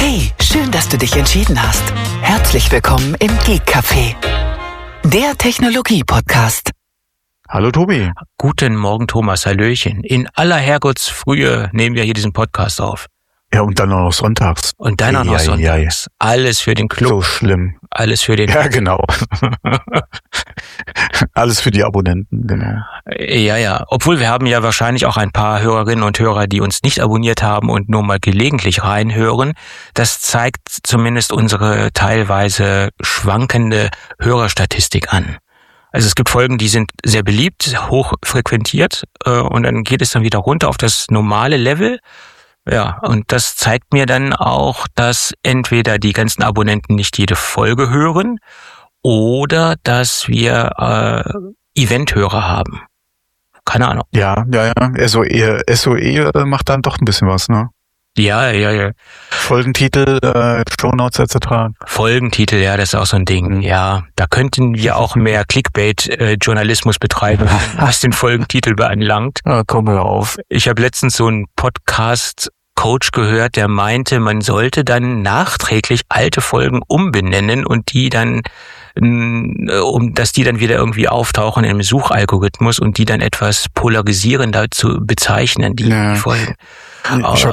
Hey, schön, dass du dich entschieden hast. Herzlich willkommen im Geek Café, der Technologie-Podcast. Hallo Tobi. Guten Morgen Thomas, hallöchen. In aller Herrgottsfrühe nehmen wir hier diesen Podcast auf. Ja, und dann auch noch sonntags. Und dann auch noch sonntags. Alles für den Club. So schlimm. Alles für den Ja, genau. Alles für die Abonnenten, genau. Ja. Obwohl wir haben ja wahrscheinlich auch ein paar Hörerinnen und Hörer, die uns nicht abonniert haben und nur mal gelegentlich reinhören. Das zeigt zumindest unsere teilweise schwankende Hörerstatistik an. Also es gibt Folgen, die sind sehr beliebt, hoch frequentiert, und dann geht es dann wieder runter auf das normale Level. Ja, und das zeigt mir dann auch, dass entweder die ganzen Abonnenten nicht jede Folge hören oder dass wir Eventhörer haben. Keine Ahnung. Ja. SOE macht dann doch ein bisschen was, ne? Ja. Folgentitel, Shownotes etc. Folgentitel, ja, das ist auch so ein Ding. Ja, da könnten wir auch mehr Clickbait-Journalismus betreiben, was den Folgentitel beanlangt. Ja, komm hör auf. Ich habe letztens so einen Podcast-Coach gehört, der meinte, man sollte dann nachträglich alte Folgen umbenennen und die dann, dass die dann wieder irgendwie auftauchen im Suchalgorithmus und die dann etwas polarisierender zu bezeichnen, die Folgen. Ich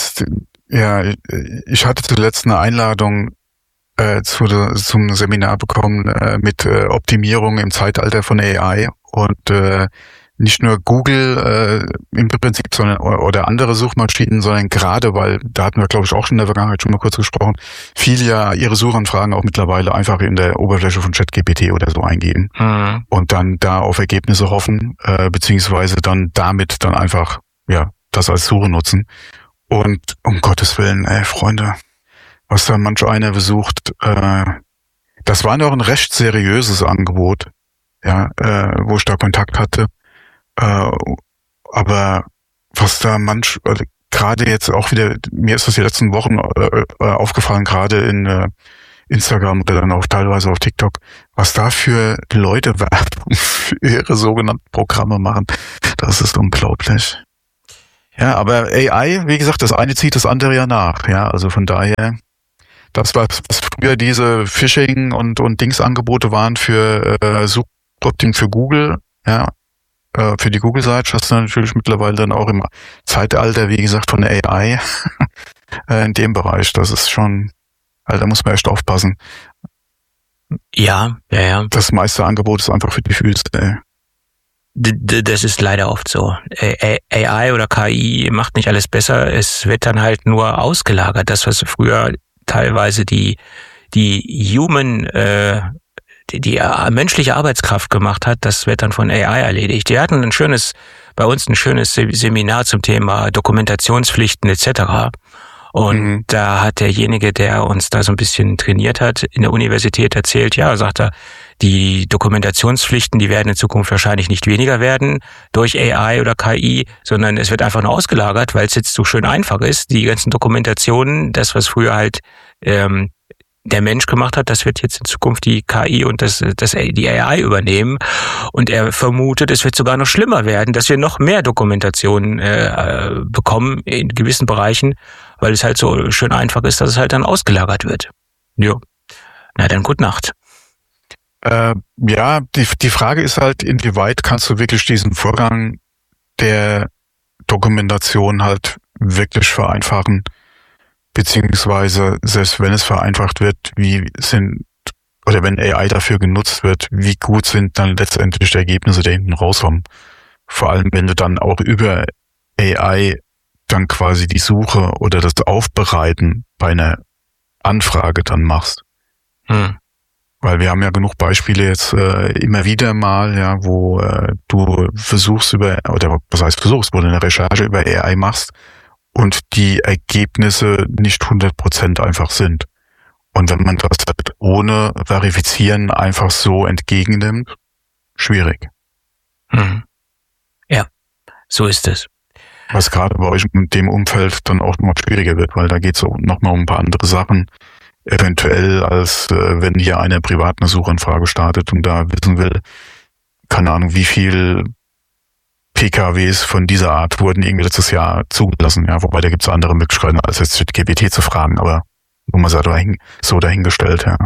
hatte zuletzt eine Einladung zum Seminar bekommen mit Optimierung im Zeitalter von AI und nicht nur Google im Prinzip, sondern oder andere Suchmaschinen, sondern gerade, weil da hatten wir, glaube ich, auch schon in der Vergangenheit schon mal kurz gesprochen, viele ja ihre Suchanfragen auch mittlerweile einfach in der Oberfläche von ChatGPT oder so eingeben und dann da auf Ergebnisse hoffen, beziehungsweise dann damit dann einfach das als Suche nutzen. Und um Gottes Willen, Freunde, was da manch einer besucht, das war noch ein recht seriöses Angebot, wo ich da Kontakt hatte. Aber was da gerade jetzt auch wieder, mir ist das die letzten Wochen aufgefallen, gerade in Instagram oder dann auch teilweise auf TikTok, was da für Leute Werbung für ihre sogenannten Programme machen, das ist unglaublich. Ja, aber AI, wie gesagt, das eine zieht das andere ja nach. Ja, also von daher, das was früher diese Phishing und Dings-Angebote waren für Suchoptimierung für Google, für die Google-Seite, hast du natürlich mittlerweile dann auch im Zeitalter, wie gesagt, von AI in dem Bereich. Das ist schon, also da muss man echt aufpassen. Ja. Das meiste Angebot ist einfach für die Füße, Das ist leider oft so. AI oder KI macht nicht alles besser. Es wird dann halt nur ausgelagert. Das, was früher teilweise die menschliche Arbeitskraft gemacht hat, das wird dann von AI erledigt. Wir hatten bei uns ein schönes Seminar zum Thema Dokumentationspflichten etc. Und da hat derjenige, der uns da so ein bisschen trainiert hat, in der Universität erzählt, sagt er, die Dokumentationspflichten, die werden in Zukunft wahrscheinlich nicht weniger werden durch AI oder KI, sondern es wird einfach nur ausgelagert, weil es jetzt so schön einfach ist. Die ganzen Dokumentationen, das, was früher halt der Mensch gemacht hat, das wird jetzt in Zukunft die KI und die AI übernehmen. Und er vermutet, es wird sogar noch schlimmer werden, dass wir noch mehr Dokumentationen bekommen in gewissen Bereichen, weil es halt so schön einfach ist, dass es halt dann ausgelagert wird. Ja. Na dann, gute Nacht. Die Frage ist halt, inwieweit kannst du wirklich diesen Vorgang der Dokumentation halt wirklich vereinfachen? Beziehungsweise, selbst wenn es vereinfacht wird, wenn AI dafür genutzt wird, wie gut sind dann letztendlich die Ergebnisse, die hinten rauskommen? Vor allem, wenn du dann auch über AI dann quasi die Suche oder das Aufbereiten bei einer Anfrage dann machst. Weil wir haben ja genug Beispiele jetzt immer wieder mal, wo du versuchst wo du eine Recherche über AI machst und die Ergebnisse nicht 100% einfach sind. Und wenn man das halt ohne Verifizieren einfach so entgegennimmt, schwierig. Ja, so ist es. Was gerade bei euch in dem Umfeld dann auch noch schwieriger wird, weil da geht es nochmal um ein paar andere Sachen, eventuell, als wenn hier einer privat eine Suchanfrage startet und da wissen will, keine Ahnung, wie viel PKWs von dieser Art wurden irgendwie letztes Jahr zugelassen. Ja, wobei da gibt es andere Möglichkeiten, als jetzt ChatGPT zu fragen, aber Nur mal so dahingestellt, ja.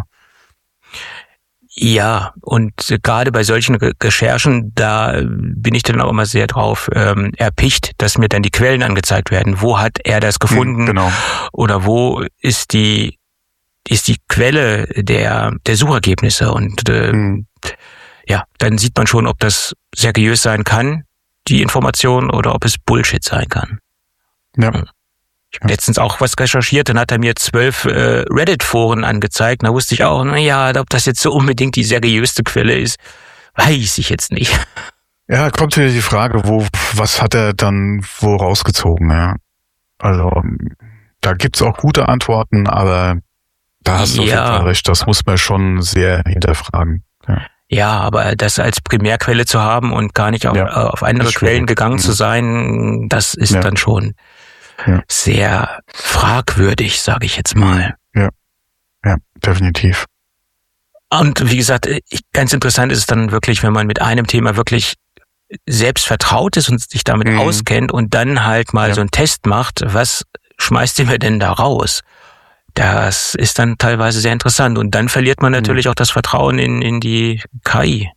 Ja, und gerade bei solchen Recherchen, da bin ich dann auch immer sehr drauf erpicht, dass mir dann die Quellen angezeigt werden. Wo hat er das gefunden? Genau. Oder wo ist die Quelle der Suchergebnisse? Und ja, dann sieht man schon, ob das seriös sein kann, die Information, oder ob es Bullshit sein kann. Ja. Ich habe letztens auch was recherchiert, dann hat er mir 12 Reddit-Foren angezeigt. Da wusste ich auch, naja, ob das jetzt so unbedingt die seriöste Quelle ist, weiß ich jetzt nicht. Ja, kommt wieder die Frage, was hat er dann wo rausgezogen, ja? Also, da gibt's auch gute Antworten, aber da hast du auf jeden Fall recht, das muss man schon sehr hinterfragen. Ja, aber das als Primärquelle zu haben und gar nicht auf andere Quellen gegangen zu sein, das ist dann schon sehr fragwürdig, sage ich jetzt mal. Ja, definitiv. Und wie gesagt, ganz interessant ist es dann wirklich, wenn man mit einem Thema wirklich selbst vertraut ist und sich damit auskennt und dann halt mal so einen Test macht, was schmeißt ihr mir denn da raus? Das ist dann teilweise sehr interessant. Und dann verliert man natürlich auch das Vertrauen in die KI.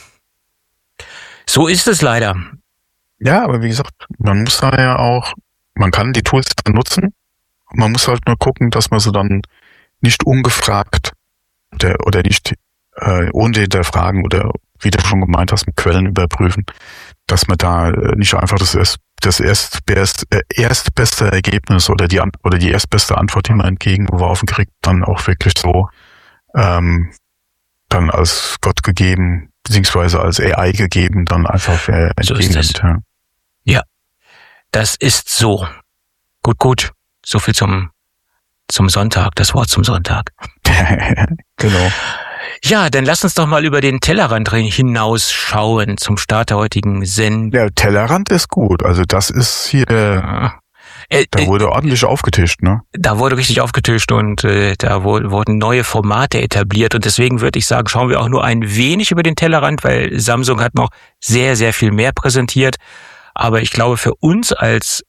So ist es leider. Ja, aber wie gesagt, man muss da ja auch, man kann die Tools nutzen. Man muss halt nur gucken, dass man sie dann nicht ungefragt oder nicht ohne hinterfragen oder, wie du schon gemeint hast, mit Quellen überprüfen, dass man da nicht einfach das erstbeste Ergebnis oder die erstbeste Antwort, die man entgegengeworfen kriegt, dann auch wirklich so dann als Gott gegeben, beziehungsweise als AI gegeben, dann einfach entgegennimmt. So ja, das ist so. Gut. So viel zum Sonntag, das Wort zum Sonntag. Genau. Ja, dann lass uns doch mal über den Tellerrand hinausschauen zum Start der heutigen Sendung. Ja, Tellerrand ist gut. Also das ist hier, da wurde ordentlich aufgetischt, ne? Da wurde richtig aufgetischt und da wurden neue Formate etabliert. Und deswegen würde ich sagen, schauen wir auch nur ein wenig über den Tellerrand, weil Samsung hat noch sehr, sehr viel mehr präsentiert. Aber ich glaube, für uns als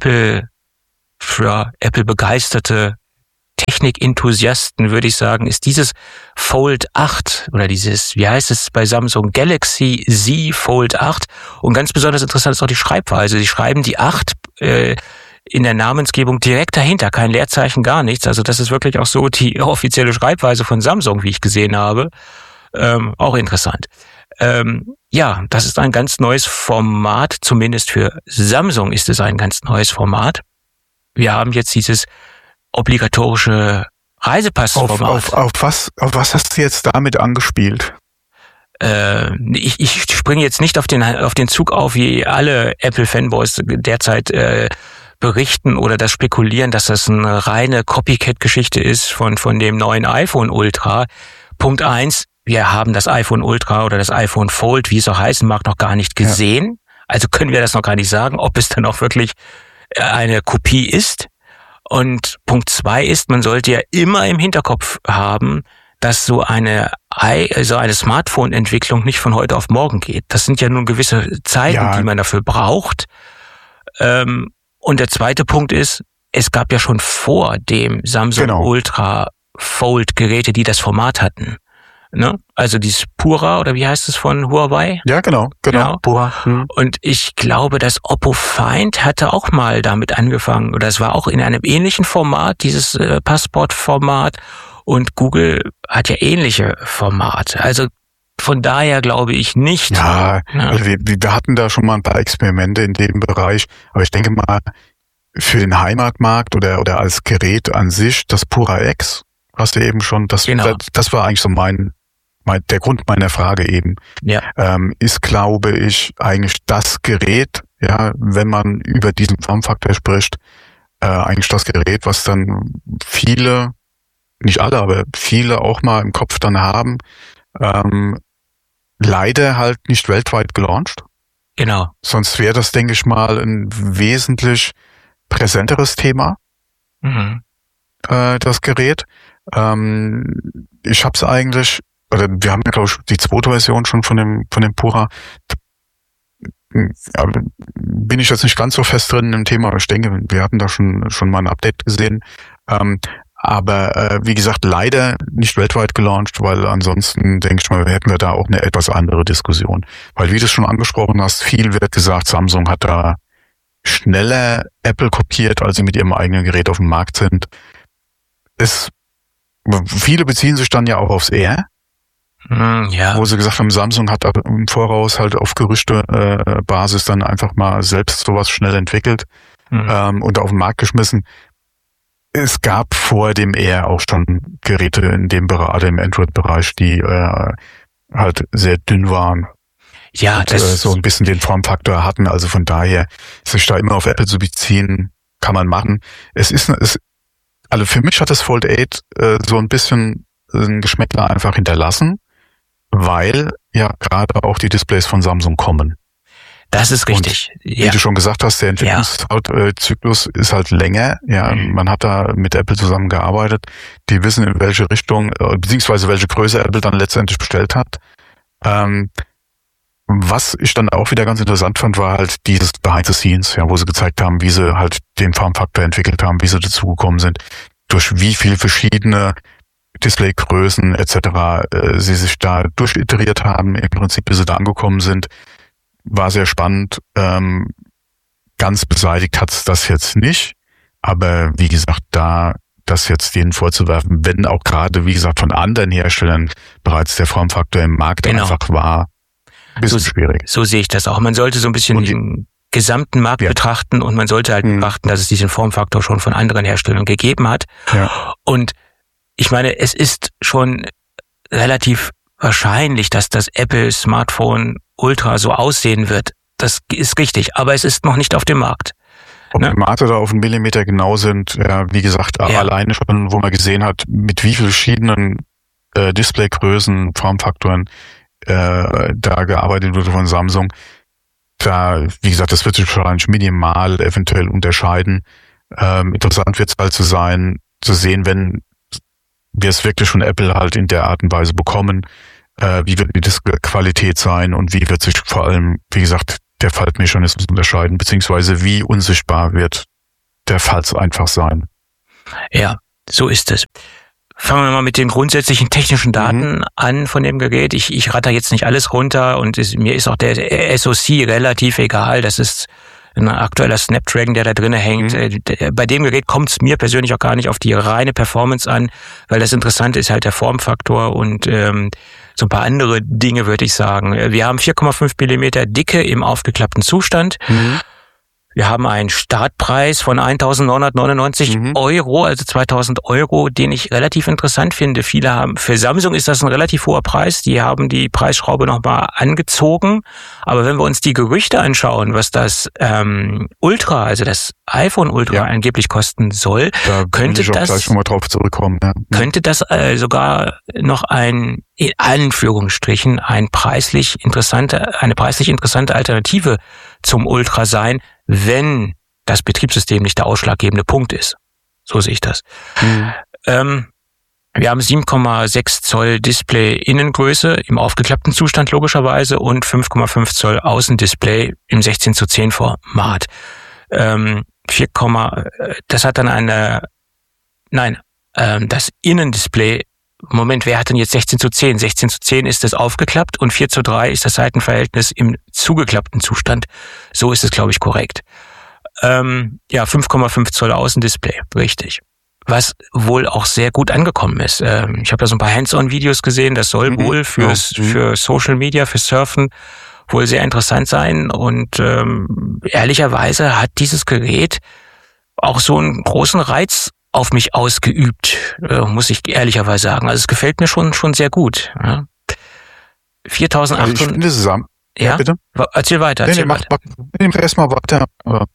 Apple-begeisterte Technik-Enthusiasten würde ich sagen, ist dieses Fold 8 oder dieses, wie heißt es bei Samsung, Galaxy Z Fold 8. Und ganz besonders interessant ist auch die Schreibweise. Sie schreiben die 8 in der Namensgebung direkt dahinter, kein Leerzeichen, gar nichts. Also das ist wirklich auch so die offizielle Schreibweise von Samsung, wie ich gesehen habe. Auch interessant. Ja, das ist ein ganz neues Format, zumindest für Samsung ist es ein ganz neues Format. Wir haben jetzt dieses obligatorische Reisepassformat. Auf was hast du jetzt damit angespielt? Ich springe jetzt nicht auf den Zug auf, wie alle Apple-Fanboys derzeit berichten oder das spekulieren, dass das eine reine Copycat-Geschichte ist von dem neuen iPhone Ultra. Punkt 1, wir haben das iPhone Ultra oder das iPhone Fold, wie es auch heißen mag, noch gar nicht gesehen. Ja. Also können wir das noch gar nicht sagen, ob es dann auch wirklich eine Kopie ist. Und Punkt 2 ist, man sollte ja immer im Hinterkopf haben, dass so eine Smartphone-Entwicklung nicht von heute auf morgen geht. Das sind ja nun gewisse Zeiten, die man dafür braucht. Und der zweite Punkt ist, es gab ja schon vor dem Samsung Ultra Fold Geräte, die das Format hatten. Ne? Also dieses Pura, oder wie heißt es von Huawei? Ja, genau. Pura. Und ich glaube, das Oppo Find hatte auch mal damit angefangen, oder es war auch in einem ähnlichen Format, dieses Passport-Format. Und Google hat ja ähnliche Formate. Also von daher glaube ich nicht. Ja, also wir hatten da schon mal ein paar Experimente in dem Bereich, aber ich denke mal, für den Heimatmarkt oder als Gerät an sich, das Pura X, hast du eben schon, das war eigentlich so der Grund meiner Frage eben, ist, glaube ich, eigentlich das Gerät, ja, wenn man über diesen Formfaktor spricht, eigentlich das Gerät, was dann viele, nicht alle, aber viele auch mal im Kopf dann haben, leider halt nicht weltweit gelauncht. Genau. Sonst wäre das, denke ich mal, ein wesentlich präsenteres Thema, das Gerät. Ich habe es eigentlich, oder wir haben ja, glaube ich, die zweite Version schon von dem Pura. Ja, bin ich jetzt nicht ganz so fest drin im Thema, aber ich denke, wir hatten da schon mal ein Update gesehen. Aber wie gesagt, leider nicht weltweit gelauncht, weil ansonsten, denke ich mal, hätten wir da auch eine etwas andere Diskussion. Weil, wie du es schon angesprochen hast, viel wird gesagt, Samsung hat da schneller Apple kopiert, als sie mit ihrem eigenen Gerät auf dem Markt sind. Viele beziehen sich dann ja auch aufs Air, wo sie gesagt haben, Samsung hat im Voraus halt auf Gerüchte-Basis dann einfach mal selbst sowas schnell entwickelt und auf den Markt geschmissen. Es gab vor dem Air auch schon Geräte in dem Bereich, im Android-Bereich, die halt sehr dünn waren. Ja, und, so ein bisschen den Formfaktor hatten. Also von daher, sich da immer auf Apple zu beziehen, kann man machen. Also für mich hat das Fold 8 so ein bisschen ein Geschmäckler einfach hinterlassen, weil ja gerade auch die Displays von Samsung kommen. Das ist richtig. Und wie du schon gesagt hast, der Entwicklungszyklus ist halt länger. Ja, man hat da mit Apple zusammengearbeitet. Die wissen, in welche Richtung, beziehungsweise welche Größe Apple dann letztendlich bestellt hat. Was ich dann auch wieder ganz interessant fand, war halt dieses Behind the Scenes, ja, wo sie gezeigt haben, wie sie halt den Formfaktor entwickelt haben, wie sie dazugekommen sind, durch wie viele verschiedene Displaygrößen etc. Sie sich da durchiteriert haben, im Prinzip bis sie da angekommen sind. War sehr spannend. Ganz beseitigt hat's das jetzt nicht, aber wie gesagt, das jetzt denen vorzuwerfen, wenn auch gerade, wie gesagt, von anderen Herstellern bereits der Formfaktor im Markt einfach war, bisschen schwierig. So sehe ich das auch. Man sollte so ein bisschen den gesamten Markt betrachten und man sollte halt betrachten, dass es diesen Formfaktor schon von anderen Herstellern gegeben hat. Ja. Und ich meine, es ist schon relativ wahrscheinlich, dass das Apple Smartphone Ultra so aussehen wird. Das ist richtig, aber es ist noch nicht auf dem Markt. Ob die Mate da auf einen Millimeter genau sind, wie gesagt, alleine schon, wo man gesehen hat, mit wie vielen verschiedenen Displaygrößen, Formfaktoren da gearbeitet wurde von Samsung. Da, wie gesagt, das wird sich wahrscheinlich minimal eventuell unterscheiden. Interessant wird es halt zu sehen, wenn wir es wirklich von Apple halt in der Art und Weise bekommen, wie wird die Qualität sein und wie wird sich vor allem, wie gesagt, der Faltmechanismus unterscheiden, beziehungsweise wie unsichtbar wird der Falz einfach sein. Ja, so ist es. Fangen wir mal mit den grundsätzlichen technischen Daten an von dem Gerät. Ich ratter jetzt nicht alles runter und mir ist auch der SoC relativ egal. Das ist ein aktueller Snapdragon, der da drinnen hängt. Bei dem Gerät kommt es mir persönlich auch gar nicht auf die reine Performance an, weil das Interessante ist halt der Formfaktor und so ein paar andere Dinge, würde ich sagen. Wir haben 4,5 Millimeter Dicke im aufgeklappten Zustand. Wir haben einen Startpreis von 1.999 Euro, also 2.000 Euro, den ich relativ interessant finde. Für Samsung ist das ein relativ hoher Preis. Die haben die Preisschraube nochmal angezogen. Aber wenn wir uns die Gerüchte anschauen, was das Ultra, also das iPhone Ultra angeblich kosten soll, da könnte das gleich schon mal drauf zurückkommen. Ja. Könnte das sogar noch in Anführungsstrichen eine preislich interessante Alternative zum Ultra sein, wenn das Betriebssystem nicht der ausschlaggebende Punkt ist. So sehe ich das. Wir haben 7,6 Zoll Display-Innengröße im aufgeklappten Zustand logischerweise und 5,5 Zoll Außendisplay im 16:10 Format. Das hat dann das Innendisplay, Moment, wer hat denn jetzt 16:10? 16:10 ist das aufgeklappt und 4:3 ist das Seitenverhältnis im zugeklappten Zustand. So ist es, glaube ich, korrekt. 5,5 Zoll Außendisplay, richtig. Was wohl auch sehr gut angekommen ist. Ich habe da so ein paar Hands-on-Videos gesehen, das soll wohl für Social Media, für Surfen wohl sehr interessant sein und ehrlicherweise hat dieses Gerät auch so einen großen Reiz auf mich ausgeübt, muss ich ehrlicherweise sagen. Also es gefällt mir schon sehr gut. Ja. 4.800. Also ich finde zusammen. Ja, bitte? Erzähl weiter. Nehmen wir erstmal weiter.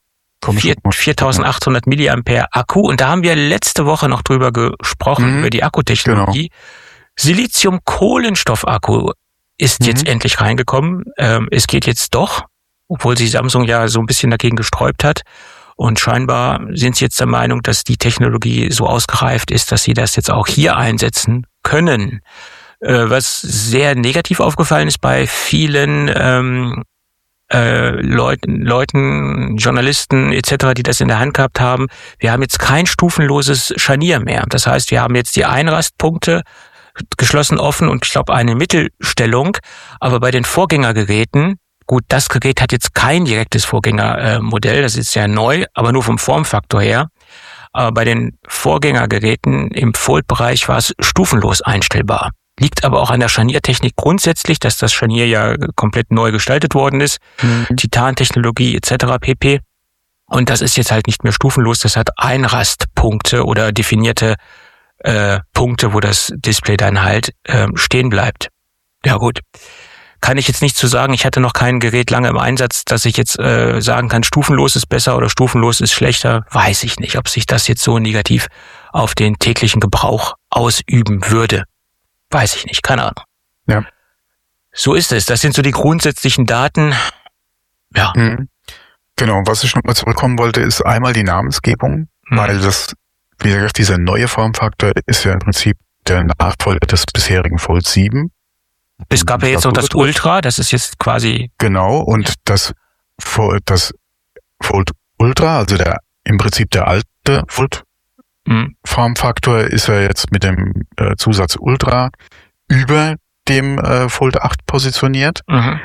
4.800 Milliampere Akku. Und da haben wir letzte Woche noch drüber gesprochen, über die Akkutechnologie. Genau. Silizium-Kohlenstoff-Akku ist jetzt endlich reingekommen. Es geht jetzt doch, obwohl sich Samsung ja so ein bisschen dagegen gesträubt hat. Und scheinbar sind sie jetzt der Meinung, dass die Technologie so ausgereift ist, dass sie das jetzt auch hier einsetzen können. Was sehr negativ aufgefallen ist bei vielen Leuten, Journalisten etc., die das in der Hand gehabt haben, wir haben jetzt kein stufenloses Scharnier mehr. Das heißt, wir haben jetzt die Einrastpunkte geschlossen offen und ich glaube eine Mittelstellung, aber bei den Vorgängergeräten, gut, das Gerät hat jetzt kein direktes Vorgängermodell, das ist ja neu, aber nur vom Formfaktor her. Aber bei den Vorgängergeräten im Fold-Bereich war es stufenlos einstellbar. Liegt aber auch an der Scharniertechnik grundsätzlich, dass das Scharnier ja komplett neu gestaltet worden ist, Titantechnologie etc. pp. Und das ist jetzt halt nicht mehr stufenlos, das hat Einrastpunkte oder definierte Punkte, wo das Display dann halt stehen bleibt. Ja gut, kann ich jetzt nicht zu sagen, ich hatte noch kein Gerät lange im Einsatz, dass ich jetzt sagen kann, stufenlos ist besser oder stufenlos ist schlechter, weiß ich nicht, ob sich das jetzt so negativ auf den täglichen Gebrauch ausüben würde. Weiß ich nicht, keine Ahnung. Ja. So ist es. Das sind so die grundsätzlichen Daten. Ja. Genau. Was ich nochmal zurückkommen wollte, ist einmal die Namensgebung, weil das, wie gesagt, dieser neue Formfaktor ist ja im Prinzip der Nachfolger des bisherigen Fold 7. Es gab ja jetzt noch das Ultra, das ist jetzt quasi... Genau, und das Fold Ultra, also im Prinzip der alte Fold Formfaktor ist ja jetzt mit dem Zusatz Ultra über dem Fold 8 positioniert.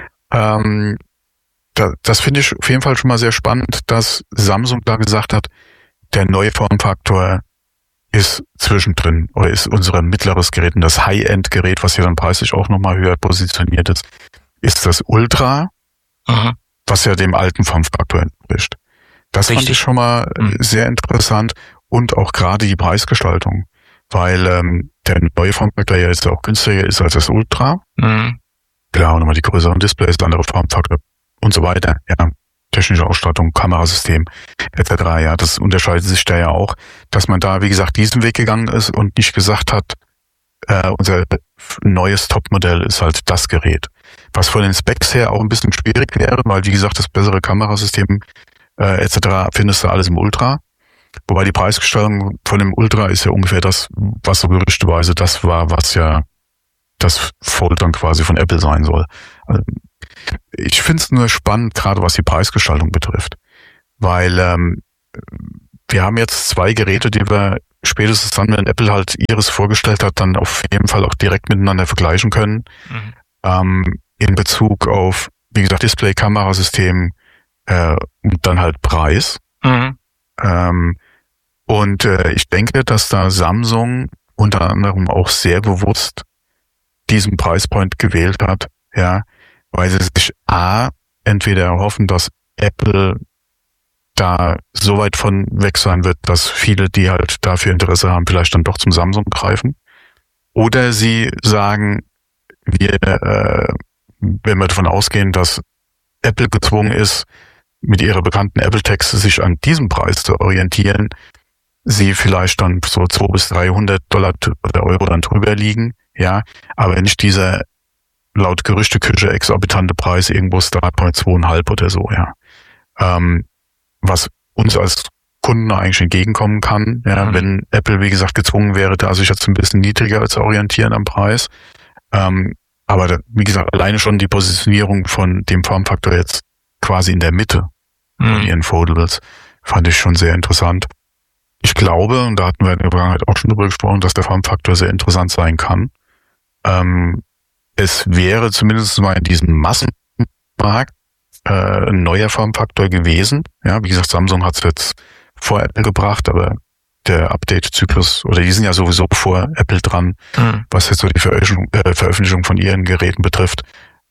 Das finde ich auf jeden Fall schon mal sehr spannend, dass Samsung da gesagt hat, der neue Formfaktor ist zwischendrin oder ist unser mittleres Gerät und das High-End-Gerät, was ja dann preislich auch nochmal höher positioniert ist das Ultra, was ja dem alten Formfaktor entspricht. Das fand ich schon mal sehr interessant. Und auch gerade die Preisgestaltung, weil der neue Formfaktor ja jetzt auch günstiger ist als das Ultra. Klar, nochmal die größeren Displays, andere Formfaktor und so weiter. Ja, technische Ausstattung, Kamerasystem etc. Ja, das unterscheidet sich da ja auch, dass man da, wie gesagt, diesen Weg gegangen ist und nicht gesagt hat, unser neues Topmodell ist halt das Gerät. Was von den Specs her auch ein bisschen schwierig wäre, weil, wie gesagt, das bessere Kamerasystem etc. findest du alles im Ultra. Wobei die Preisgestaltung von dem Ultra ist ja ungefähr das, was so gerüchteweise das war, was ja das Fold dann quasi von Apple sein soll. Also ich finde es nur spannend, gerade was die Preisgestaltung betrifft. Weil wir haben jetzt zwei Geräte, die wir spätestens dann, wenn Apple halt ihres vorgestellt hat, dann auf jeden Fall auch direkt miteinander vergleichen können. In Bezug auf, wie gesagt, Display, Kamerasystem und dann halt Preis. Und ich denke, dass da Samsung unter anderem auch sehr bewusst diesen Preispoint gewählt hat, ja, weil sie sich entweder erhoffen, dass Apple da so weit von weg sein wird, dass viele, die halt dafür Interesse haben, vielleicht dann doch zum Samsung greifen. Oder sie sagen, wenn wir davon ausgehen, dass Apple gezwungen ist, mit ihrer bekannten Apple-Tax sich an diesem Preis zu orientieren, sie vielleicht dann so $200 bis $300 oder Euro dann drüber liegen, ja, aber nicht dieser laut Gerüchteküche exorbitante Preis irgendwo Startpoint 2,5 oder so, ja. Was uns als Kunden eigentlich entgegenkommen kann, ja, wenn Apple, wie gesagt, gezwungen wäre, da sich jetzt ein bisschen niedriger zu orientieren am Preis. Aber wie gesagt, alleine schon die Positionierung von dem Formfaktor jetzt quasi in der Mitte von ihren Foldables fand ich schon sehr interessant. Ich glaube, und da hatten wir in der Vergangenheit auch schon drüber gesprochen, dass der Formfaktor sehr interessant sein kann. Es wäre zumindest mal in diesem Massenmarkt ein neuer Formfaktor gewesen. Ja, wie gesagt, Samsung hat es jetzt vor Apple gebracht, aber der Update-Zyklus, oder die sind ja sowieso vor Apple dran, was jetzt so die Veröffentlichung von ihren Geräten betrifft.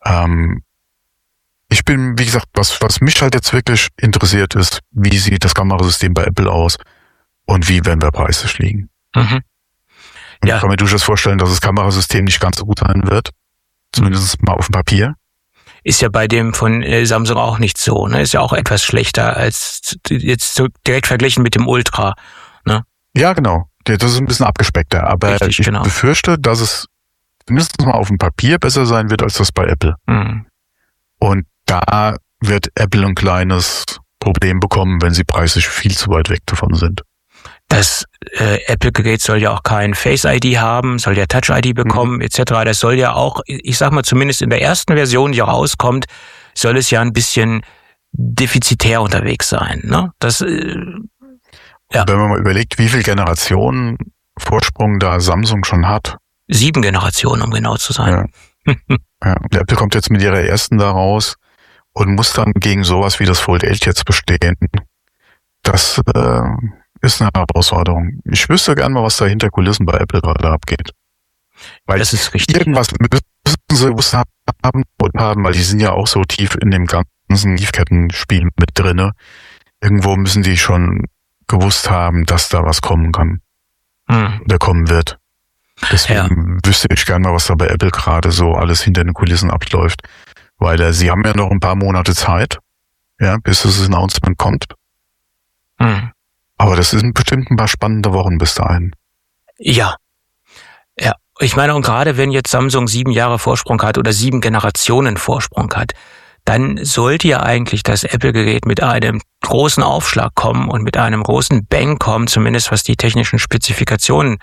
Ich bin, wie gesagt, was mich halt jetzt wirklich interessiert ist, wie sieht das Kamerasystem bei Apple aus und wie werden wir preislich liegen. Ich kann mir durchaus vorstellen, dass das Kamerasystem nicht ganz so gut sein wird. Zumindest mal auf dem Papier. Ist ja bei dem von Samsung auch nicht so, ne? Ist ja auch etwas schlechter als jetzt so direkt verglichen mit dem Ultra, ne? Ja, genau. Das ist ein bisschen abgespeckter, aber richtig, ich befürchte, dass es mindestens mal auf dem Papier besser sein wird als das bei Apple. Und da wird Apple ein kleines Problem bekommen, wenn sie preislich viel zu weit weg davon sind. Das Apple-Gerät soll ja auch kein Face-ID haben, soll ja Touch-ID bekommen etc. Das soll ja auch, ich sag mal zumindest in der ersten Version, die rauskommt, soll es ja ein bisschen defizitär unterwegs sein. Ne? Das, ja. Wenn man mal überlegt, wie viel Generationen Vorsprung da Samsung schon hat. 7 Generationen, um genau zu sein. Ja. Ja. Apple kommt jetzt mit ihrer ersten da raus und muss dann gegen sowas wie das Fold 8 jetzt bestehen. Das ist eine Herausforderung. Ich wüsste gern mal, was da hinter Kulissen bei Apple gerade abgeht. Weil das ist richtig. Irgendwas müssen sie gewusst haben, weil die sind ja auch so tief in dem ganzen Lieferkettenspiel mit drinne. Irgendwo müssen die schon gewusst haben, dass da was kommen kann. Oder kommen wird. Deswegen wüsste ich gern mal, was da bei Apple gerade so alles hinter den Kulissen abläuft. Weil sie haben ja noch ein paar Monate Zeit, ja, bis das Announcement kommt. Aber das sind bestimmt ein paar spannende Wochen bis dahin. Ja. Ja. Ich meine, und gerade wenn jetzt Samsung 7 Jahre Vorsprung hat oder 7 Generationen Vorsprung hat, dann sollte ja eigentlich das Apple-Gerät mit einem großen Aufschlag kommen und mit einem großen Bang kommen, zumindest was die technischen Spezifikationen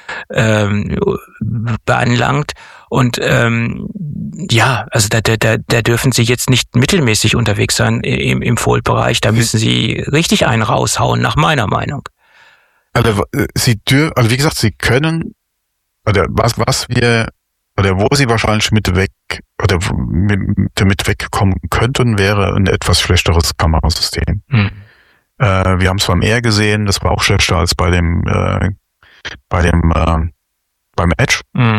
beanlangt. Und ja, also da dürfen sie jetzt nicht mittelmäßig unterwegs sein im Fold-Bereich. Da müssen sie richtig einen raushauen, nach meiner Meinung. Also wie gesagt, sie können, oder wo sie wahrscheinlich mit wegkommen könnten, wäre ein etwas schlechteres Kamerasystem. Wir haben es beim Air gesehen, das war auch schlechter als beim Edge.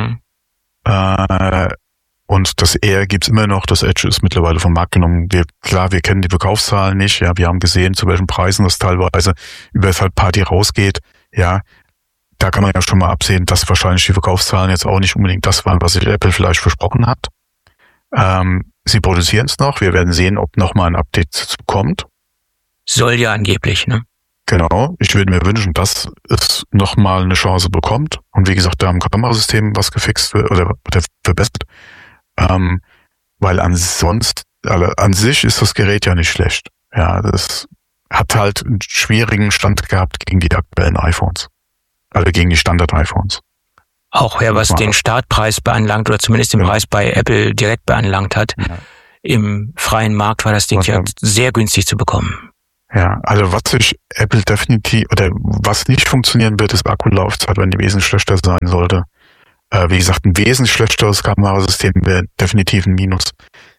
Und das Air gibt's immer noch, das Edge ist mittlerweile vom Markt genommen. Wir kennen die Verkaufszahlen nicht, ja, wir haben gesehen, zu welchen Preisen das teilweise über Third Party rausgeht, ja. Da kann man ja schon mal absehen, dass wahrscheinlich die Verkaufszahlen jetzt auch nicht unbedingt das waren, was sich Apple vielleicht versprochen hat. Sie produzieren es noch. Wir werden sehen, ob nochmal ein Update kommt. Soll ja angeblich, ne? Genau. Ich würde mir wünschen, dass es nochmal eine Chance bekommt. Und wie gesagt, da am Kamerasystem was gefixt wird oder verbessert. Weil an sich ist das Gerät ja nicht schlecht. Ja, das hat halt einen schwierigen Stand gehabt gegen die aktuellen iPhones. Also gegen die Standard-iPhones. Auch ja, was den Startpreis beanlangt oder zumindest den Preis bei Apple direkt beanlangt hat. Ja. Im freien Markt war das Ding ja sehr günstig zu bekommen. Ja, also was sich Apple definitiv, oder was nicht funktionieren wird, ist Akkulaufzeit, wenn die wesentlich schlechter sein sollte. Wie gesagt, ein wesentlich schlechteres Kamerasystem wäre definitiv ein Minus.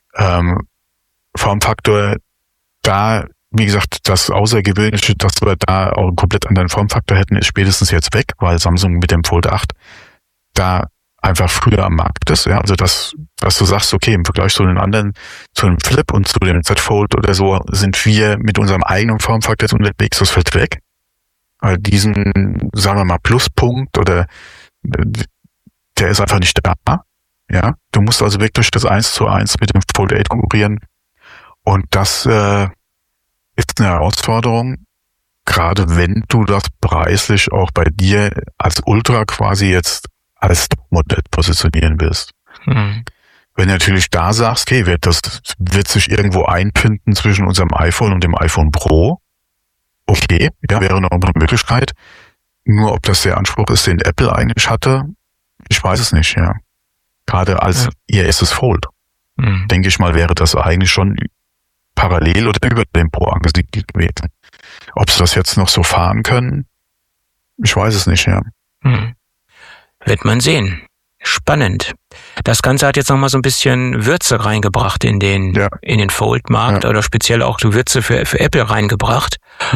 Formfaktor, da, wie gesagt, das Außergewöhnliche, dass wir da auch einen komplett anderen Formfaktor hätten, ist spätestens jetzt weg, weil Samsung mit dem Fold 8 da einfach früher am Markt ist. Ja, also dass du sagst, okay, im Vergleich zu den anderen, zu dem Flip und zu dem Z Fold oder so, sind wir mit unserem eigenen Formfaktor jetzt unterwegs, das fällt weg. Weil diesen, sagen wir mal, Pluspunkt oder der ist einfach nicht da. Ja, du musst also wirklich das 1:1 mit dem Fold 8 konkurrieren. Und das ist eine Herausforderung, gerade wenn du das preislich auch bei dir als Ultra quasi jetzt als Top-Modell positionieren willst. Wenn du natürlich da sagst, okay, das wird sich irgendwo einfinden zwischen unserem iPhone und dem iPhone Pro, okay, ja, wäre noch eine Möglichkeit. Nur ob das der Anspruch ist, den Apple eigentlich hatte, ich weiß es nicht, ja. Gerade als ihr erstes Fold. Denke ich mal, wäre das eigentlich schon parallel oder über dem Pro angesiedelt gewesen. Ob sie das jetzt noch so fahren können, ich weiß es nicht, ja. Wird man sehen. Spannend. Das Ganze hat jetzt nochmal so ein bisschen Würze reingebracht in den Fold-Markt oder speziell auch die Würze für Apple reingebracht.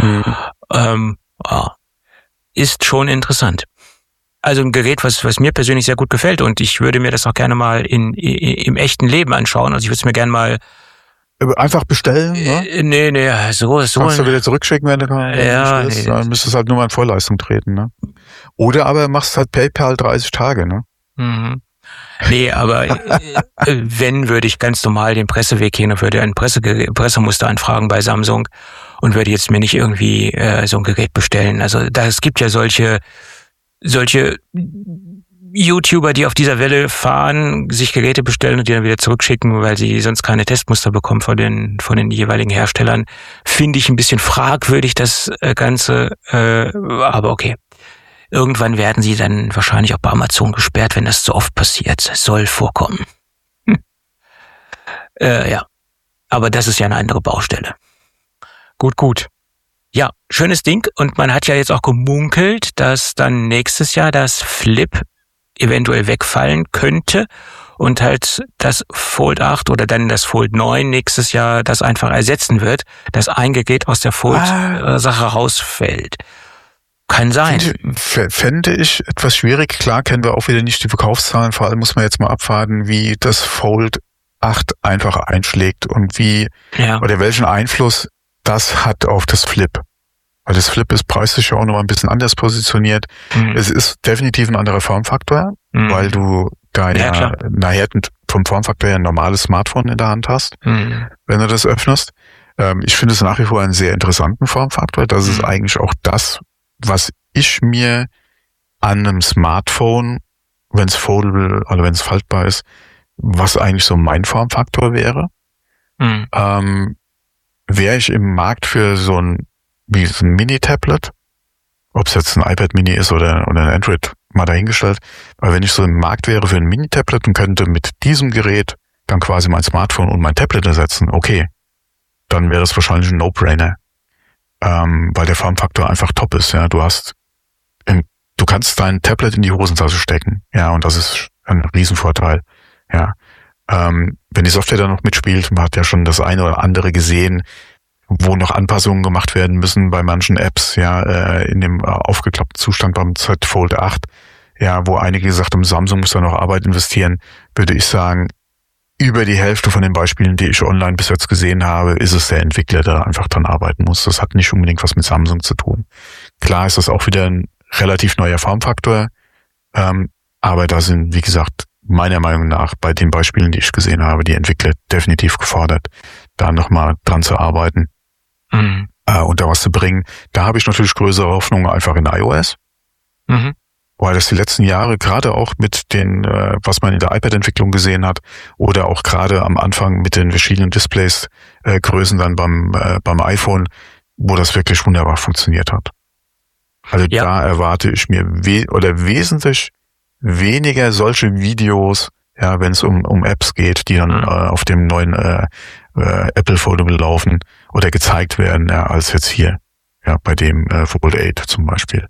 Ist schon interessant. Also ein Gerät, was mir persönlich sehr gut gefällt und ich würde mir das auch gerne mal im echten Leben anschauen. Also ich würde es mir gerne mal einfach bestellen, ne? Nee, so. Kannst du wieder zurückschicken, wenn du willst. Dann müsstest du halt nur mal in Vorleistung treten, ne? Oder aber machst halt PayPal 30 Tage, ne? Nee, aber wenn, würde ich ganz normal den Presseweg gehen und würde ein Pressemuster anfragen bei Samsung und würde jetzt mir nicht irgendwie so ein Gerät bestellen. Also es gibt ja solche YouTuber, die auf dieser Welle fahren, sich Geräte bestellen und die dann wieder zurückschicken, weil sie sonst keine Testmuster bekommen von den jeweiligen Herstellern. Finde ich ein bisschen fragwürdig, das Ganze, aber okay. Irgendwann werden sie dann wahrscheinlich auch bei Amazon gesperrt, wenn das zu oft passiert. Soll vorkommen. Ja. Aber das ist ja eine andere Baustelle. Gut. Ja, schönes Ding. Und man hat ja jetzt auch gemunkelt, dass dann nächstes Jahr das Flip eventuell wegfallen könnte und halt das Fold 8 oder dann das Fold 9 nächstes Jahr das einfach ersetzen wird, dass ein Gerät aus der Fold-Sache rausfällt. Kann sein. Fände ich etwas schwierig. Klar kennen wir auch wieder nicht die Verkaufszahlen. Vor allem muss man jetzt mal abwarten, wie das Fold 8 einfach einschlägt und oder welchen Einfluss das hat auf das Flip. Weil das Flip ist preislich auch noch ein bisschen anders positioniert. Es ist definitiv ein anderer Formfaktor, weil du da nachher vom Formfaktor her ein normales Smartphone in der Hand hast, wenn du das öffnest. Ich finde es nach wie vor einen sehr interessanten Formfaktor. Das ist eigentlich auch das, was ich mir an einem Smartphone, wenn es foldable oder wenn es faltbar ist, was eigentlich so mein Formfaktor wäre. Wäre ich im Markt für so ein Mini-Tablet, ob es jetzt ein iPad Mini ist oder ein Android, mal dahingestellt, aber wenn ich so im Markt wäre für ein Mini-Tablet und könnte mit diesem Gerät dann quasi mein Smartphone und mein Tablet ersetzen, okay, dann wäre das wahrscheinlich ein No-Brainer, weil der Formfaktor einfach top ist. Ja, du kannst dein Tablet in die Hosentasche stecken, ja, und das ist ein Riesenvorteil. Ja, wenn die Software da noch mitspielt, man hat ja schon das eine oder andere gesehen, wo noch Anpassungen gemacht werden müssen bei manchen Apps, ja, in dem aufgeklappten Zustand beim Z Fold 8, ja, wo einige gesagt haben, Samsung muss da noch Arbeit investieren, würde ich sagen, über die Hälfte von den Beispielen, die ich online bis jetzt gesehen habe, ist es der Entwickler, der einfach dran arbeiten muss. Das hat nicht unbedingt was mit Samsung zu tun. Klar ist das auch wieder ein relativ neuer Formfaktor, aber da sind, wie gesagt, meiner Meinung nach bei den Beispielen, die ich gesehen habe, die Entwickler definitiv gefordert, da nochmal dran zu arbeiten und da was zu bringen. Da habe ich natürlich größere Hoffnungen einfach in iOS, weil das die letzten Jahre gerade auch mit den, was man in der iPad-Entwicklung gesehen hat oder auch gerade am Anfang mit den verschiedenen Displays, Größen dann beim iPhone, wo das wirklich wunderbar funktioniert hat. Also da erwarte ich mir wesentlich weniger solche Videos, ja, wenn es um Apps geht, die dann auf dem neuen Apple Foldable laufen oder gezeigt werden, ja, als jetzt hier, ja, bei dem Fold 8 zum Beispiel.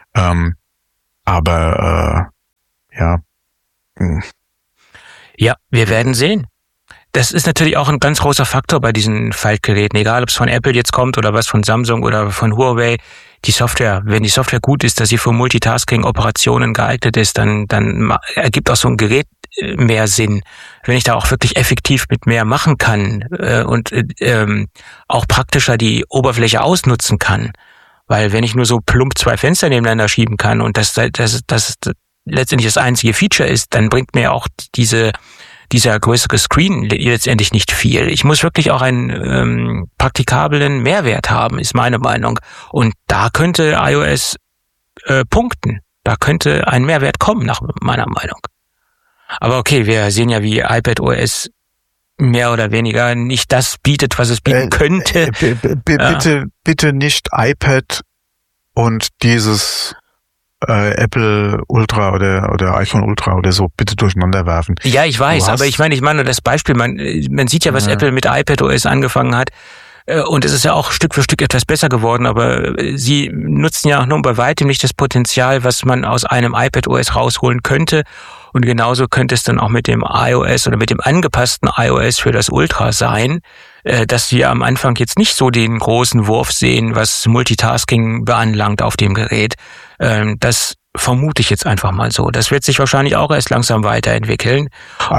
Ja, wir werden sehen. Das ist natürlich auch ein ganz großer Faktor bei diesen Faltgeräten, egal ob es von Apple jetzt kommt oder was von Samsung oder von Huawei. Die Software, wenn die Software gut ist, dass sie für Multitasking-Operationen geeignet ist, dann ergibt auch so ein Gerät mehr Sinn. Wenn ich da auch wirklich effektiv mit mehr machen kann und auch praktischer die Oberfläche ausnutzen kann. Weil wenn ich nur so plump zwei Fenster nebeneinander schieben kann und das letztendlich das einzige Feature ist, dann bringt mir auch dieser größere Screen letztendlich nicht viel. Ich muss wirklich auch einen praktikablen Mehrwert haben, ist meine Meinung. Und da könnte iOS punkten. Da könnte ein Mehrwert kommen, nach meiner Meinung. Aber okay, wir sehen ja, wie iPadOS mehr oder weniger nicht das bietet, was es bieten könnte. Bitte nicht iPad und dieses Apple Ultra oder iPhone Ultra oder so bitte durcheinander werfen. Ja, ich weiß, aber ich meine nur das Beispiel, man sieht ja, was Apple mit iPadOS angefangen hat. Und es ist ja auch Stück für Stück etwas besser geworden, aber sie nutzen ja auch nur bei weitem nicht das Potenzial, was man aus einem iPadOS rausholen könnte. Und genauso könnte es dann auch mit dem iOS oder mit dem angepassten iOS für das Ultra sein, dass wir am Anfang jetzt nicht so den großen Wurf sehen, was Multitasking beanlangt auf dem Gerät. Das vermute ich jetzt einfach mal so. Das wird sich wahrscheinlich auch erst langsam weiterentwickeln.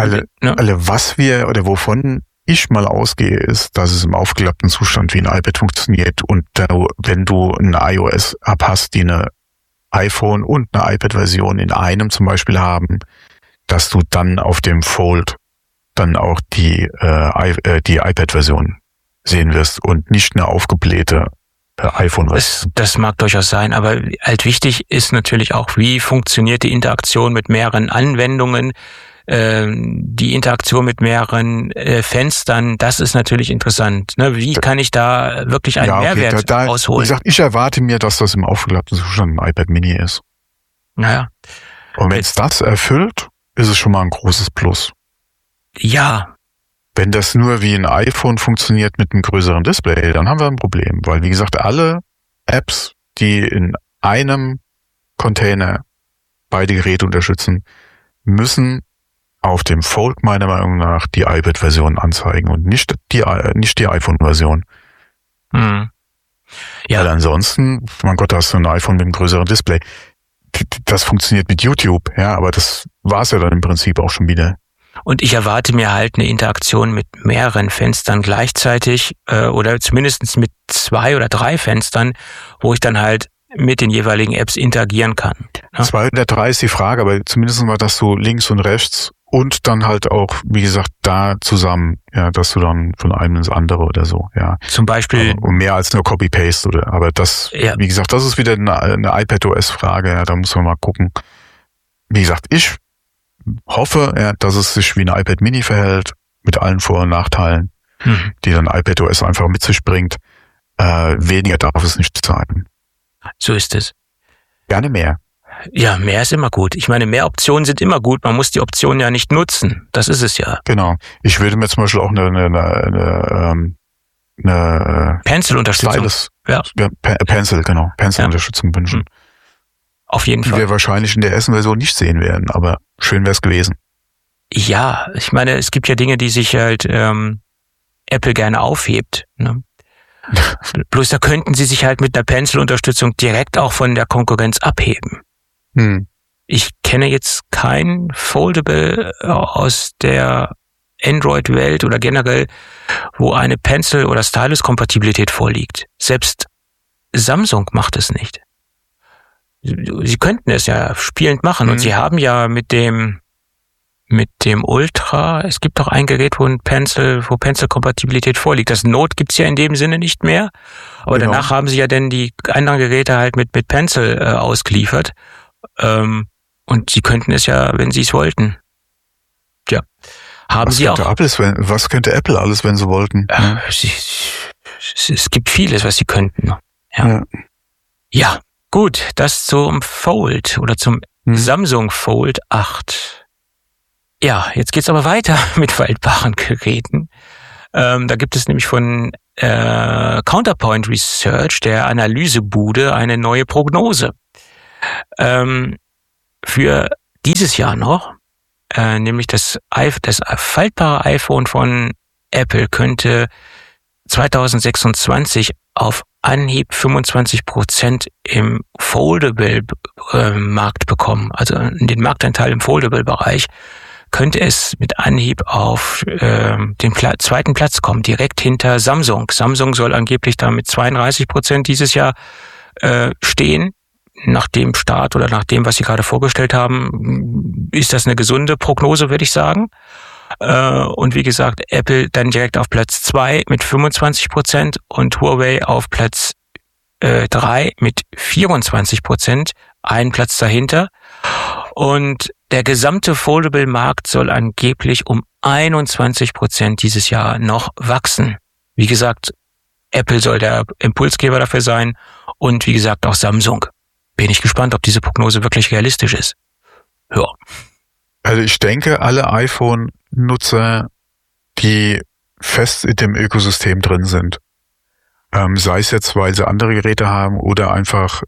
Wovon ich mal ausgehe, ist, dass es im aufgeklappten Zustand wie ein iPad funktioniert und wenn du eine iOS-App hast, die eine iPhone- und eine iPad-Version in einem zum Beispiel haben, dass du dann auf dem Fold dann auch die iPad-Version sehen wirst und nicht eine aufgeblähte iPhone-Version. Das mag durchaus sein, aber halt wichtig ist natürlich auch, wie funktioniert die Interaktion mit mehreren Anwendungen, die Interaktion mit mehreren Fenstern, das ist natürlich interessant. Ne? Wie kann ich da wirklich einen Mehrwert rausholen? Wie gesagt, ich erwarte mir, dass das im aufgeklappten Zustand ein iPad Mini ist. Naja. Und wenn es das erfüllt, ist es schon mal ein großes Plus. Ja. Wenn das nur wie ein iPhone funktioniert mit einem größeren Display, dann haben wir ein Problem. Weil, wie gesagt, alle Apps, die in einem Container beide Geräte unterstützen, müssen auf dem Fold meiner Meinung nach die iPad-Version anzeigen und nicht die iPhone-Version. Ja. Weil ansonsten, mein Gott, da hast du ein iPhone mit einem größeren Display. Das funktioniert mit YouTube, ja, aber das war's ja dann im Prinzip auch schon wieder. Und ich erwarte mir halt eine Interaktion mit mehreren Fenstern gleichzeitig oder zumindest mit 2 oder 3 Fenstern, wo ich dann halt mit den jeweiligen Apps interagieren kann. Ja? 2 oder 3 ist die Frage, aber zumindest mal, dass du links und rechts und dann halt auch, wie gesagt, da zusammen, ja, dass du dann von einem ins andere oder so, ja. Zum Beispiel. Aber mehr als nur Copy-Paste oder, aber das, ja. Wie gesagt, das ist wieder eine iPadOS-Frage, ja, da muss man mal gucken. Wie gesagt, ich hoffe, ja, dass es sich wie ein iPad Mini verhält, mit allen Vor- und Nachteilen, die dann iPadOS einfach mit sich bringt. Weniger darf es nicht sein. So ist es. Gerne mehr. Ja, mehr ist immer gut. Ich meine, mehr Optionen sind immer gut. Man muss die Optionen ja nicht nutzen. Das ist es ja. Genau. Ich würde mir zum Beispiel auch eine Pencil-Unterstützung. Ja, Pencil-Unterstützung wünschen. Auf jeden Fall. Die wir wahrscheinlich in der ersten Version nicht sehen werden, aber schön wäre es gewesen. Ja, ich meine, es gibt ja Dinge, die sich halt Apple gerne aufhebt. Ne? Bloß da könnten sie sich halt mit einer Pencil-Unterstützung direkt auch von der Konkurrenz abheben. Ich kenne jetzt kein Foldable aus der Android-Welt oder generell, wo eine Pencil- oder Stylus-Kompatibilität vorliegt. Selbst Samsung macht es nicht. Sie könnten es ja spielend machen und sie haben ja mit dem Ultra, es gibt auch ein Gerät, wo Pencil-Kompatibilität vorliegt. Das Note gibt's ja in dem Sinne nicht mehr, aber genau. Danach haben sie ja dann die anderen Geräte halt mit Pencil ausgeliefert. Und sie könnten es ja, wenn sie es wollten. Ja. Haben sie auch. Was könnte Apple alles, wenn sie wollten? Ja. Es gibt vieles, was sie könnten. Ja, gut, das zum Fold oder zum Samsung Fold 8. Ja, jetzt geht's aber weiter mit faltbaren Geräten. Da gibt es nämlich von Counterpoint Research, der Analysebude, eine neue Prognose. Für dieses Jahr noch, nämlich das faltbare iPhone von Apple könnte 2026 auf Anhieb 25% im Foldable-Markt bekommen, also in den Marktanteil im Foldable-Bereich, könnte es mit Anhieb auf den zweiten Platz kommen, direkt hinter Samsung. Samsung soll angeblich da mit 32% dieses Jahr stehen. Nach dem Start oder nach dem, was Sie gerade vorgestellt haben, ist das eine gesunde Prognose, würde ich sagen. Und wie gesagt, Apple dann direkt auf Platz 2 mit 25% und Huawei auf Platz 3 mit 24%, einen Platz dahinter. Und der gesamte Foldable-Markt soll angeblich um 21% dieses Jahr noch wachsen. Wie gesagt, Apple soll der Impulsgeber dafür sein und wie gesagt auch Samsung. Bin ich gespannt, ob diese Prognose wirklich realistisch ist. Ja. Also ich denke, alle iPhone-Nutzer, die fest in dem Ökosystem drin sind, sei es jetzt, weil sie andere Geräte haben oder einfach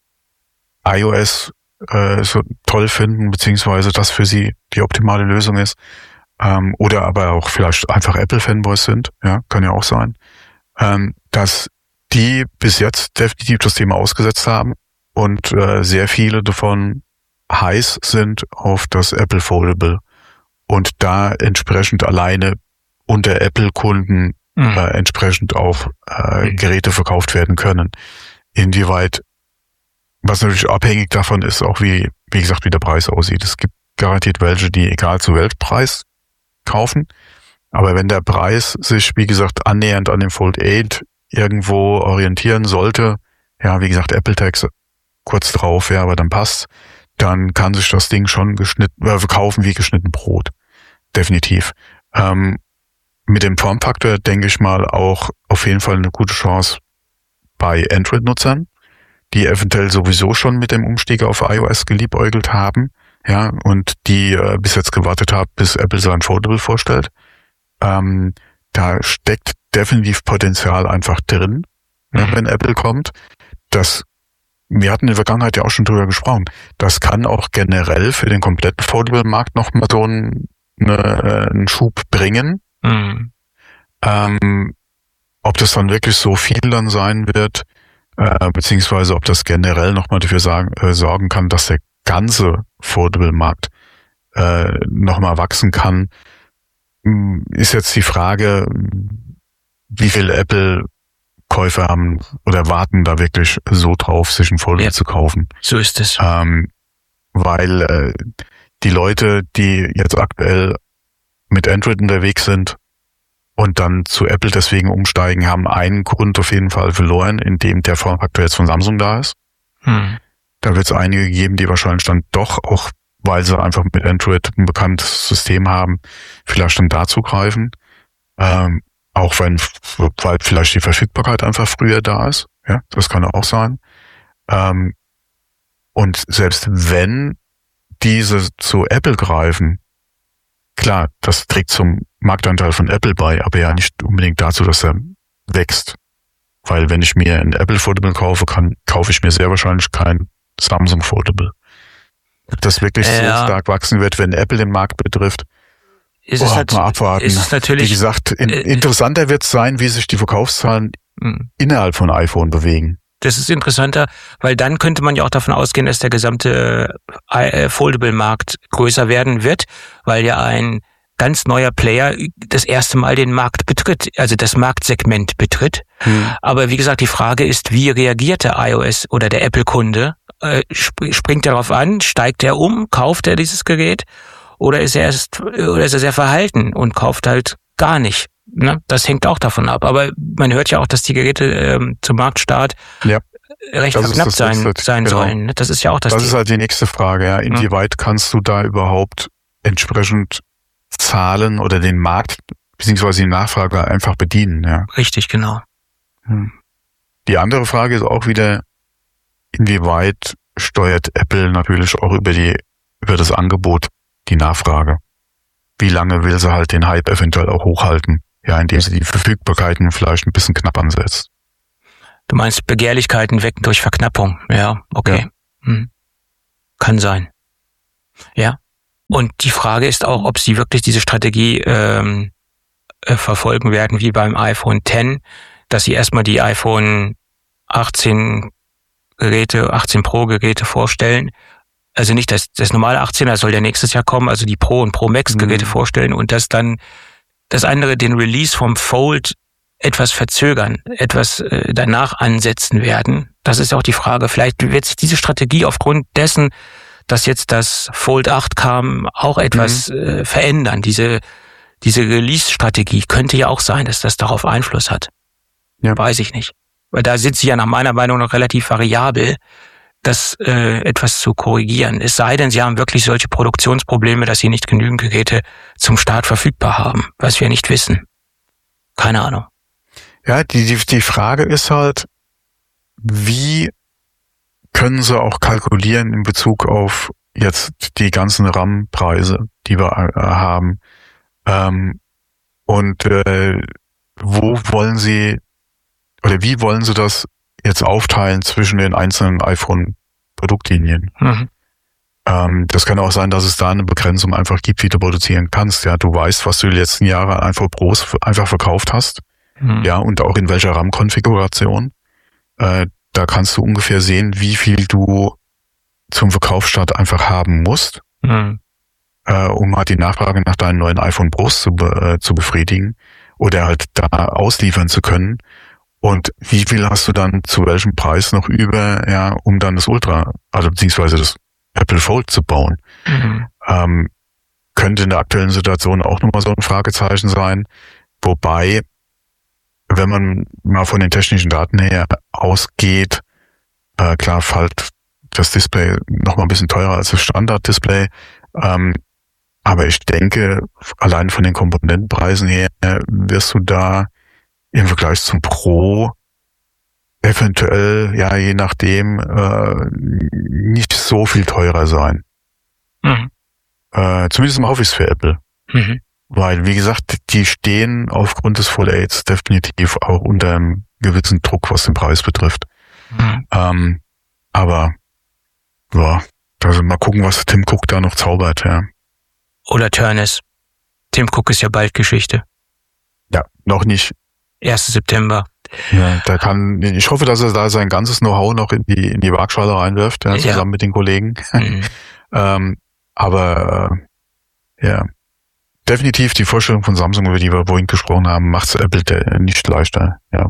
iOS so toll finden, beziehungsweise das für sie die optimale Lösung ist, oder aber auch vielleicht einfach Apple-Fanboys sind, ja, kann ja auch sein, dass die bis jetzt definitiv das Thema ausgesetzt haben und sehr viele davon heiß sind auf das Apple Foldable und da entsprechend alleine unter Apple-Kunden entsprechend auch Geräte verkauft werden können. Inwieweit, was natürlich abhängig davon ist, auch wie gesagt, wie der Preis aussieht. Es gibt garantiert welche, die egal zu Weltpreis kaufen, aber wenn der Preis sich, wie gesagt, annähernd an dem Fold 8 irgendwo orientieren sollte, ja, wie gesagt, Apple-Tags kurz drauf, ja, aber dann passt, dann kann sich das Ding schon verkaufen wie geschnitten Brot. Definitiv. Mit dem Formfaktor denke ich mal auch auf jeden Fall eine gute Chance bei Android-Nutzern, die eventuell sowieso schon mit dem Umstieg auf iOS geliebäugelt haben, ja, und die bis jetzt gewartet haben, bis Apple sein Foldable vorstellt. da steckt definitiv Potenzial einfach drin, wenn Apple kommt. Wir hatten in der Vergangenheit ja auch schon drüber gesprochen. Das kann auch generell für den kompletten Foldable-Markt noch mal so einen Schub bringen. Ob das dann wirklich so viel dann sein wird, beziehungsweise ob das generell noch mal dafür sorgen kann, dass der ganze Foldable-Markt noch mal wachsen kann, ist jetzt die Frage, wie viel Apple-Käufer haben oder warten da wirklich so drauf, sich ein Foldable zu kaufen. So ist es. Weil die Leute, die jetzt aktuell mit Android unterwegs sind und dann zu Apple deswegen umsteigen, haben einen Grund auf jeden Fall verloren, in dem der Formfaktor jetzt von Samsung da ist. Da wird es einige geben, die wahrscheinlich dann doch, auch weil sie einfach mit Android ein bekanntes System haben, vielleicht dann dazu greifen. Auch weil vielleicht die Verfügbarkeit einfach früher da ist. Ja, das kann auch sein. Und selbst wenn diese zu Apple greifen, klar, das trägt zum Marktanteil von Apple bei, aber ja nicht unbedingt dazu, dass er wächst. Weil wenn ich mir ein Apple Foldable kaufe, kaufe ich mir sehr wahrscheinlich kein Samsung Foldable. Ob das wirklich so stark wachsen wird, wenn Apple den Markt betrifft, mal abwarten. Ist es natürlich, wie gesagt, interessanter wird es sein, wie sich die Verkaufszahlen innerhalb von iPhone bewegen. Das ist interessanter, weil dann könnte man ja auch davon ausgehen, dass der gesamte Foldable-Markt größer werden wird, weil ja ein ganz neuer Player das erste Mal den Markt betritt, also das Marktsegment betritt. Aber wie gesagt, die Frage ist, wie reagiert der iOS oder der Apple-Kunde? Springt er darauf an? Steigt er um? Kauft er dieses Gerät? Oder ist er sehr verhalten und kauft halt gar nicht? Ne? Das hängt auch davon ab. Aber man hört ja auch, dass die Geräte zum Marktstart recht verknappt sein sollen. Ne? Das ist ja auch das. Das ist halt die nächste Frage. Ja. Inwieweit kannst du da überhaupt entsprechend Zahlen oder den Markt beziehungsweise die Nachfrage einfach bedienen? Ja. Richtig, genau. Die andere Frage ist auch wieder, inwieweit steuert Apple natürlich auch über das Angebot die Nachfrage? Wie lange will sie halt den Hype eventuell auch hochhalten? Ja, indem sie die Verfügbarkeiten vielleicht ein bisschen knapp ansetzt. Du meinst, Begehrlichkeiten wecken durch Verknappung? Ja, okay. Ja. Kann sein. Ja. Und die Frage ist auch, ob sie wirklich diese Strategie verfolgen werden, wie beim iPhone X, dass sie erstmal die iPhone 18 Pro Geräte vorstellen. Also nicht das normale 18er, das soll ja nächstes Jahr kommen, also die Pro und Pro Max Geräte vorstellen und dass dann das andere, den Release vom Fold etwas verzögern, etwas danach ansetzen werden. Das ist auch die Frage. Vielleicht wird sich diese Strategie aufgrund dessen, dass jetzt das Fold 8 kam, auch etwas verändern. Diese Release-Strategie könnte ja auch sein, dass das darauf Einfluss hat. Ja. Weiß ich nicht. Weil da sind sie ja nach meiner Meinung noch relativ variabel, das etwas zu korrigieren. Es sei denn, sie haben wirklich solche Produktionsprobleme, dass sie nicht genügend Geräte zum Start verfügbar haben, was wir nicht wissen. Keine Ahnung. Ja, die Frage ist halt, wie können sie auch kalkulieren in Bezug auf jetzt die ganzen RAM-Preise, die wir haben, und wo wollen sie oder wie wollen sie das jetzt aufteilen zwischen den einzelnen iPhone-Produktlinien? Das kann auch sein, dass es da eine Begrenzung einfach gibt, wie du produzieren kannst. Ja, du weißt, was du die letzten Jahre einfach Pros einfach verkauft hast. Ja, und auch in welcher RAM-Konfiguration. Da kannst du ungefähr sehen, wie viel du zum Verkaufsstart einfach haben musst, um halt die Nachfrage nach deinen neuen iPhone Pros zu befriedigen oder halt da ausliefern zu können. Und wie viel hast du dann zu welchem Preis noch über, ja, um dann das Ultra, also beziehungsweise das Apple Fold zu bauen? Könnte in der aktuellen Situation auch nochmal so ein Fragezeichen sein. Wobei, wenn man mal von den technischen Daten her ausgeht, klar fällt das Display nochmal ein bisschen teurer als das Standard-Display. Aber ich denke, allein von den Komponentenpreisen her wirst du da im Vergleich zum Pro eventuell, ja, je nachdem, nicht so viel teurer sein. Zumindest mal hoffe ich es für Apple. Weil, wie gesagt, die stehen aufgrund des Full Aids definitiv auch unter einem gewissen Druck, was den Preis betrifft. Aber ja, also mal gucken, was Tim Cook da noch zaubert, ja. Oder Turnus. Tim Cook ist ja bald Geschichte. Ja, noch nicht. 1. September. Ja, ich hoffe, dass er da sein ganzes Know-how noch in die Waagschale reinwirft, ja, zusammen mit den Kollegen. Aber definitiv die Vorstellung von Samsung, über die wir vorhin gesprochen haben, macht es Apple nicht leichter, ja.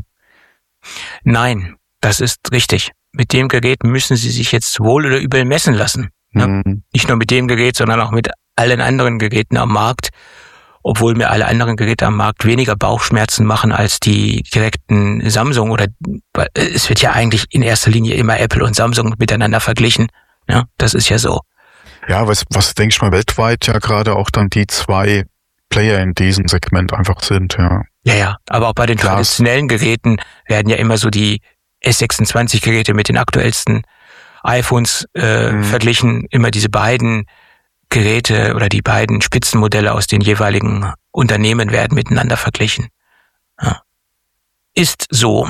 Nein, das ist richtig. Mit dem Gerät müssen Sie sich jetzt wohl oder übel messen lassen. Ne? Nicht nur mit dem Gerät, sondern auch mit allen anderen Geräten am Markt. Obwohl mir alle anderen Geräte am Markt weniger Bauchschmerzen machen als die direkten Samsung, oder es wird ja eigentlich in erster Linie immer Apple und Samsung miteinander verglichen. Ja, das ist ja so. Ja, was denke ich mal weltweit ja gerade auch dann die zwei Player in diesem Segment einfach sind, ja. Ja, aber auch bei den traditionellen Geräten werden ja immer so die S26-Geräte mit den aktuellsten iPhones verglichen, immer diese beiden Geräte oder die beiden Spitzenmodelle aus den jeweiligen Unternehmen werden miteinander verglichen. Ja. Ist so.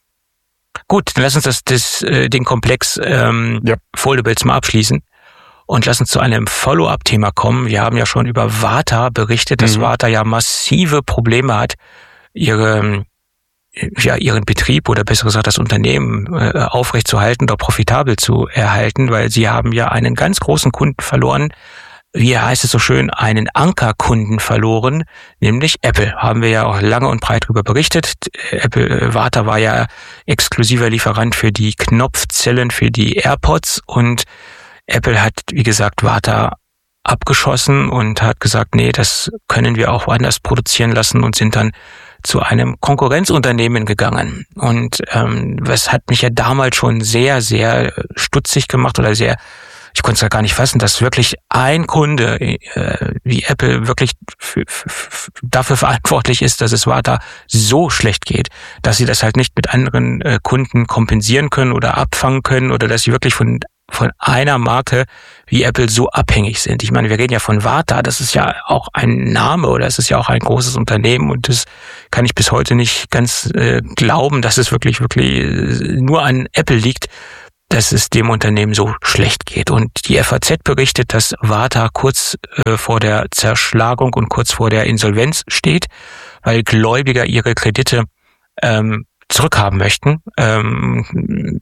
Gut, dann lass uns den Komplex Foldables mal abschließen und lass uns zu einem Follow-up-Thema kommen. Wir haben ja schon über Warta berichtet, dass Warta ja massive Probleme hat, ihren Betrieb oder besser gesagt das Unternehmen aufrechtzuerhalten oder profitabel zu erhalten, weil sie haben ja einen ganz großen Kunden verloren. Wie heißt es so schön, einen Ankerkunden verloren, nämlich Apple. Haben wir ja auch lange und breit darüber berichtet. Warta war ja exklusiver Lieferant für die Knopfzellen für die AirPods und Apple hat, wie gesagt, Warta abgeschossen und hat gesagt, nee, das können wir auch woanders produzieren lassen und sind dann zu einem Konkurrenzunternehmen gegangen. Und was hat mich ja damals schon sehr, sehr stutzig gemacht oder ich konnte es ja gar nicht fassen, dass wirklich ein Kunde wie Apple wirklich dafür verantwortlich ist, dass es Warta so schlecht geht, dass sie das halt nicht mit anderen Kunden kompensieren können oder abfangen können oder dass sie wirklich von einer Marke wie Apple so abhängig sind. Ich meine, wir reden ja von Warta, das ist ja auch ein Name oder es ist ja auch ein großes Unternehmen und das kann ich bis heute nicht ganz glauben, dass es wirklich nur an Apple liegt, dass es dem Unternehmen so schlecht geht. Und die FAZ berichtet, dass Warta kurz vor der Zerschlagung und kurz vor der Insolvenz steht, weil Gläubiger ihre Kredite zurückhaben möchten.